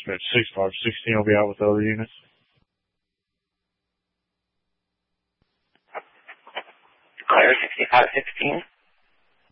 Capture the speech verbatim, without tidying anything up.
But six five sixteen will be out with the other units. Claire, sixty-five sixteen.